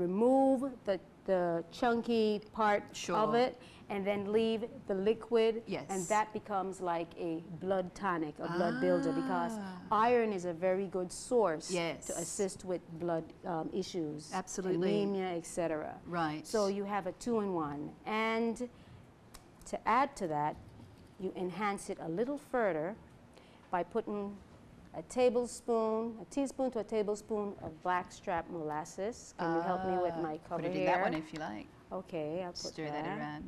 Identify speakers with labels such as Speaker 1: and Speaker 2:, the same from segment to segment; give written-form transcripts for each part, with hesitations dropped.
Speaker 1: remove the chunky part
Speaker 2: Sure.
Speaker 1: of it and then leave the liquid.
Speaker 2: Yes.
Speaker 1: And that becomes like a blood tonic, a blood builder, because iron is a very good source
Speaker 2: Yes.
Speaker 1: to assist with blood issues.
Speaker 2: Absolutely.
Speaker 1: Anemia, etc.
Speaker 2: Right.
Speaker 1: So you have a 2-in-1. And to add to that, you enhance it a little further by putting a teaspoon to a tablespoon of blackstrap molasses. Can you help me with my cover
Speaker 2: put it in
Speaker 1: here?
Speaker 2: that one if you like.
Speaker 1: Okay, I'll put
Speaker 2: Stir that around.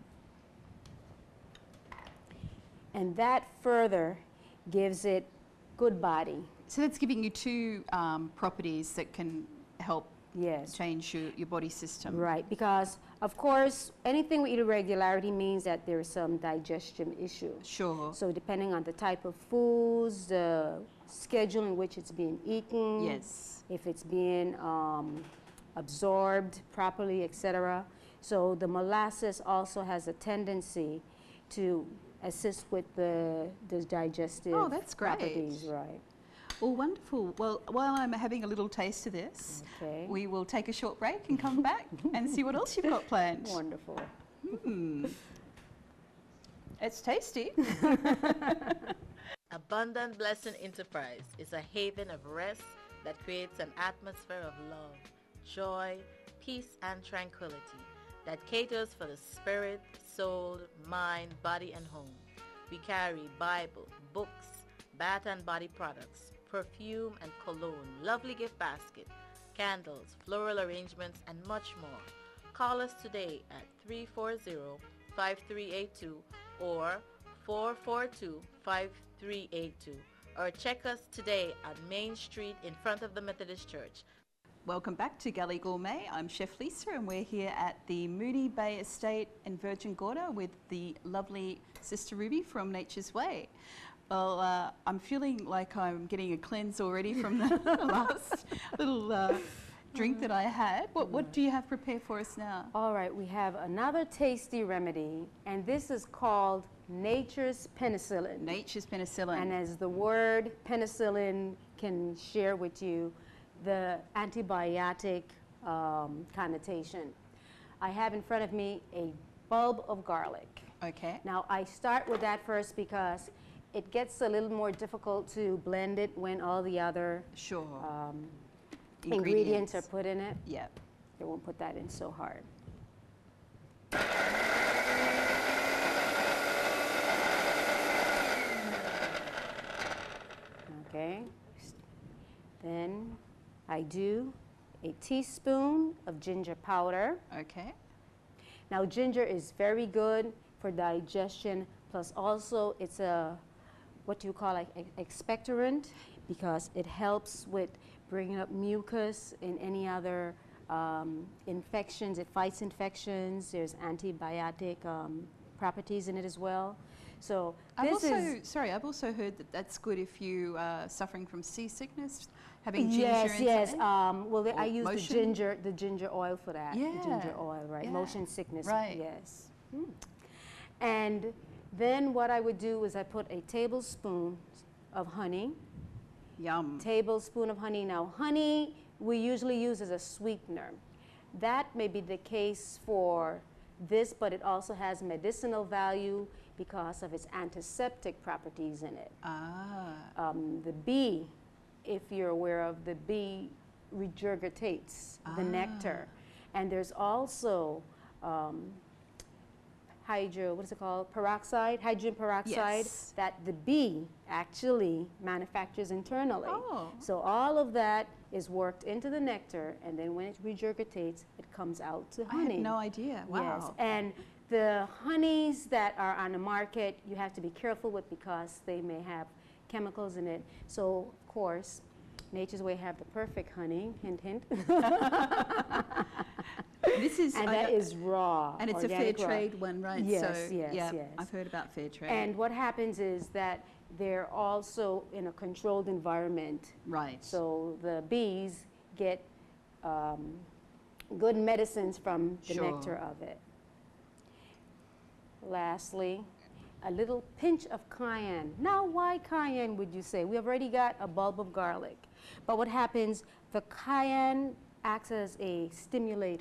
Speaker 1: And that further gives it good body.
Speaker 2: So that's giving you two properties that can help
Speaker 1: Yes.
Speaker 2: change your body system.
Speaker 1: Right, because of course anything with irregularity means that there's some digestion issue.
Speaker 2: Sure.
Speaker 1: So depending on the type of foods, the schedule in which it's being eaten,
Speaker 2: Yes.
Speaker 1: if it's being absorbed properly, etc. So the molasses also has a tendency to assist with the digestive
Speaker 2: Oh, that's great.
Speaker 1: properties, right?
Speaker 2: Well, wonderful. Well, while I'm having a little taste of this,
Speaker 1: Okay.
Speaker 2: we will take a short break and come back and see what else you've got planned.
Speaker 1: Wonderful.
Speaker 2: It's tasty.
Speaker 3: Abundant Blessing Enterprise is a haven of rest that creates an atmosphere of love, joy, peace, and tranquility that caters for the spirit, soul, mind, body, and home. We carry Bible, books, bath and body products, perfume and cologne, lovely gift basket, candles, floral arrangements, and much more. Call us today at 340-5382 or 442-5382, or check us today at Main Street in front of the Methodist Church.
Speaker 2: Welcome back to Galley Gourmet. I'm Chef Lisa and we're here at the Moonee Bay Estate in Virgin Gorda with the lovely Sister Ruby from Nature's Way. Well, I'm feeling like I'm getting a cleanse already from the last little drink that I had. What do you have prepared for us now?
Speaker 1: All right, we have another tasty remedy, and this is called Nature's Penicillin.
Speaker 2: Nature's Penicillin.
Speaker 1: And as the word penicillin can share with you, the antibiotic connotation. I have in front of me a bulb of garlic.
Speaker 2: Okay.
Speaker 1: Now, I start with that first because it gets a little more difficult to blend it when all the other
Speaker 2: Sure.
Speaker 1: ingredients are put in it.
Speaker 2: Yep.
Speaker 1: They won't put that in so hard. Okay. Then I do a teaspoon of ginger powder.
Speaker 2: Okay.
Speaker 1: Now, ginger is very good for digestion, plus also it's a what you call like expectorant, because it helps with bringing up mucus in any other infections. It fights infections. There's antibiotic properties in it as well. So
Speaker 2: I've also heard that that's good if you are suffering from seasickness, having ginger
Speaker 1: yes, yes.
Speaker 2: inside.
Speaker 1: Well, I use
Speaker 2: motion?
Speaker 1: the ginger oil for that.
Speaker 2: Yeah.
Speaker 1: The ginger oil, right?
Speaker 2: Yeah.
Speaker 1: Motion sickness.
Speaker 2: Right.
Speaker 1: Yes. And then what I would do is I put a tablespoon of honey.
Speaker 2: Yum.
Speaker 1: Tablespoon of honey. Now, honey we usually use as a sweetener. That may be the case for this, but it also has medicinal value because of its antiseptic properties in it. The bee, if you're aware of, the bee regurgitates the nectar. And there's also hydrogen peroxide
Speaker 2: Yes.
Speaker 1: that the bee actually manufactures internally.
Speaker 2: Oh.
Speaker 1: So all of that is worked into the nectar, and then when it regurgitates, it comes out to honey.
Speaker 2: I had no idea. Wow.
Speaker 1: Yes, and the honeys that are on the market, you have to be careful with because they may have chemicals in it. So, of course, Nature's Way have the perfect honey, hint, hint.
Speaker 2: This is
Speaker 1: and that is raw.
Speaker 2: And it's a fair
Speaker 1: organic raw.
Speaker 2: trade one, right?
Speaker 1: Yes,
Speaker 2: so,
Speaker 1: yes,
Speaker 2: yeah,
Speaker 1: yes.
Speaker 2: I've heard about fair trade.
Speaker 1: And what happens is that they're also in a controlled environment.
Speaker 2: Right.
Speaker 1: So the bees get good medicines from the
Speaker 2: Sure.
Speaker 1: nectar of it. Lastly, a little pinch of cayenne. Now, why cayenne, would you say? We've already got a bulb of garlic. But what happens, the cayenne acts as a stimulator.